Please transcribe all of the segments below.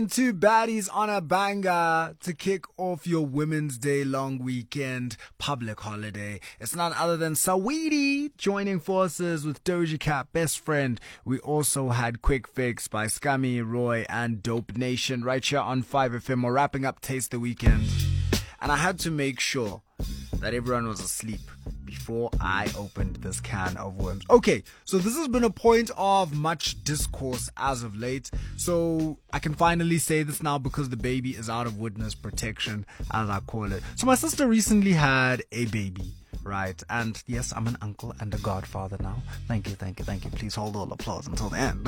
Two baddies on a banger to kick off your Women's Day long weekend public holiday. It's none other than Saweetie joining forces with Doja Cat, Best Friend. We also had Quick Fix by Scummy, Roy, and Dope Nation right here on 5FM. We're wrapping up Taste the Weekend. And I had to make sure that everyone was asleep before I opened this can of worms. Okay, so this has been a point of much discourse as of late. So I can finally say this now because the baby is out of witness protection, as I call it. So my sister recently had a baby, right? And yes, I'm an uncle and a godfather now. Thank you. Please hold all applause until the end.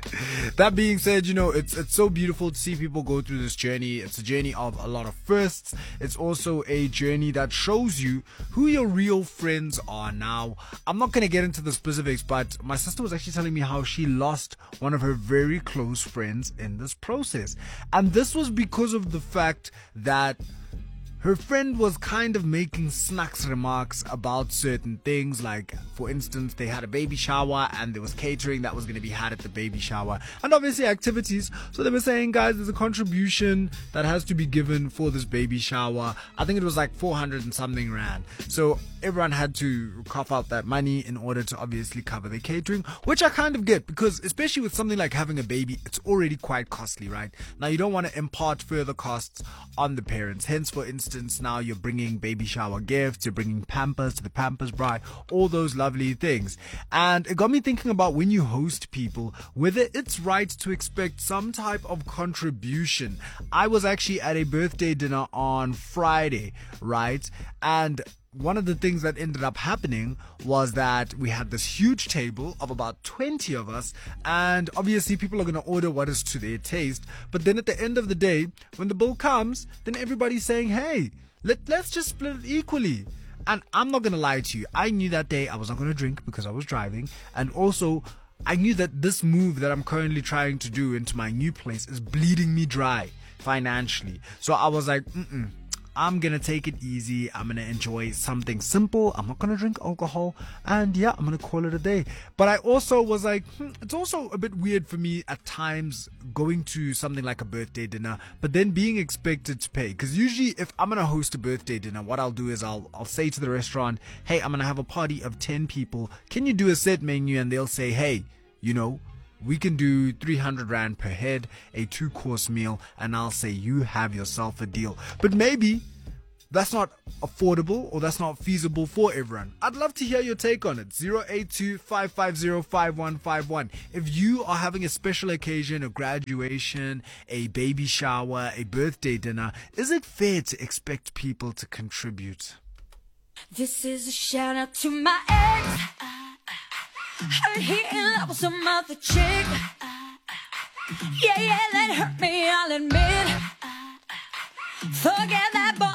That being said, it's so beautiful to see people go through this journey. It's a journey of a lot of firsts. It's also a journey that shows you who your real friends are. Now, I'm not going to get into the specifics, but my sister was actually telling me how she lost one of her very close friends in this process. And this was because of the fact that her friend was kind of making snacks remarks about certain things. Like, for instance, they had a baby shower and there was catering that was going to be had at the baby shower and obviously activities. So they were saying, guys, there's a contribution that has to be given for this baby shower. I think it was like 400 and something rand. So everyone had to cough out that money in order to obviously cover the catering, which I kind of get because especially with something like having a baby, it's already quite costly, right? Now, you don't want to impart further costs on the parents. Hence, for instance, now you're bringing baby shower gifts, you're bringing Pampers to the Pampers bride, all those lovely things. And it got me thinking about when you host people, whether it's right to expect some type of contribution. I was actually at a birthday dinner on Friday, right? And one of the things that ended up happening was that we had this huge table of about 20 of us, and obviously people are going to order what is to their taste. But then at the end of the day, when the bill comes, then everybody's saying, hey, let's just split it equally. And I'm not going to lie to you. I knew that day I was not going to drink because I was driving. And also, I knew that this move that I'm currently trying to do into my new place is bleeding me dry financially. So I was like, I'm going to take it easy. I'm going to enjoy something simple. I'm not going to drink alcohol. And yeah, I'm going to call it a day. But I also was like, it's also a bit weird for me at times going to something like a birthday dinner, but then being expected to pay. Because usually if I'm going to host a birthday dinner, what I'll do is I'll say to the restaurant, hey, I'm going to have a party of 10 people. Can you do a set menu? And they'll say, hey, we can do 300 rand per head, a 2-course meal, and I'll say you have yourself a deal. But maybe that's not affordable or that's not feasible for everyone. I'd love to hear your take on it. 082-550-5151. If you are having a special occasion, a graduation, a baby shower, a birthday dinner, is it fair to expect people to contribute? This is a shout out to my ex. Heard he in love with some other chick. Yeah, that hurt me, I'll admit. Forget that boy.